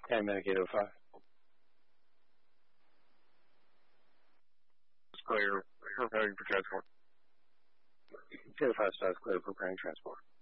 County Medicaid 05. Clear, preparing for transport. 05 status clear, preparing transport.